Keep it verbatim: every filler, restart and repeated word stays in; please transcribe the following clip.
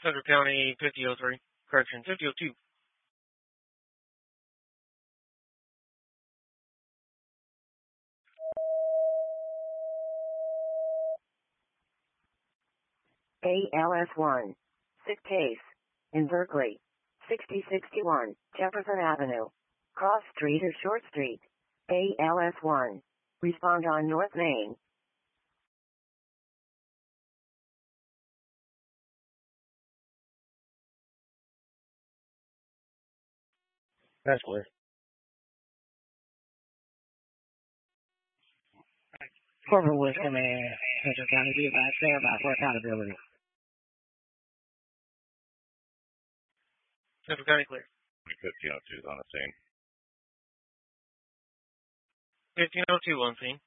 Central County fifty oh three. Correction, fifty oh two. A L S one. Sick case. In Berkeley. sixty sixty-one, Jefferson Avenue. Cross Street or Short Street. A L S one. Respond on North Main. That's clear. Corporal Woods Command, Central County, be advised, standby for accountability. Central County clear. fifteen oh two is on the scene. fifteen oh two on scene.